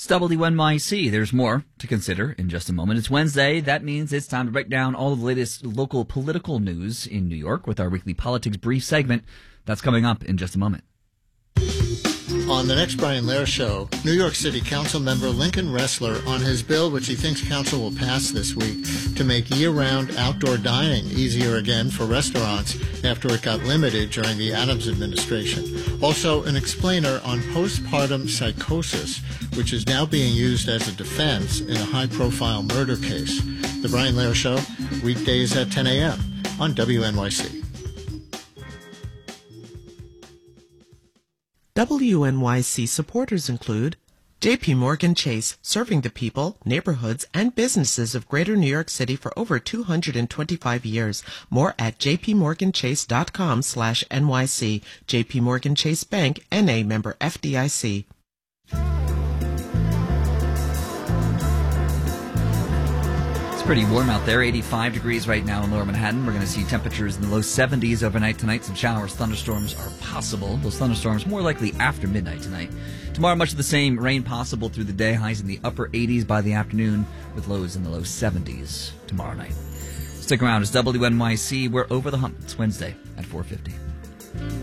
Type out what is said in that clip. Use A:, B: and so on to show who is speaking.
A: It's WNYC. There's more to consider in just a moment. It's Wednesday. That means it's time to break down all of the latest local political news in New York with our weekly politics brief segment. That's coming up in just a moment.
B: On the next Brian Lehrer Show, New York City Council member Lincoln Ressler on his bill, which he thinks Council will pass this week, to make year-round outdoor dining easier again for restaurants after it got limited during the Adams administration. Also, an explainer on postpartum psychosis, which is now being used as a defense in a high-profile murder case. The Brian Lehrer Show, weekdays at 10 a.m. on WNYC.
C: WNYC supporters include J.P. Morgan Chase, serving the people, neighborhoods, and businesses of Greater New York City for over 225 years. More at jpmorganchase.com/NYC. J.P. Morgan Chase Bank, N.A. member FDIC.
A: Pretty warm out there, 85 degrees right now in Lower Manhattan. We're going to see temperatures in the low 70s overnight tonight. Some showers, thunderstorms are possible. Those thunderstorms more likely after midnight tonight. Tomorrow, much of the same. Rain possible through the day. Highs in the upper 80s by the afternoon with lows in the low 70s tomorrow night. Stick around. It's WNYC. We're over the hump. It's Wednesday at 4:50.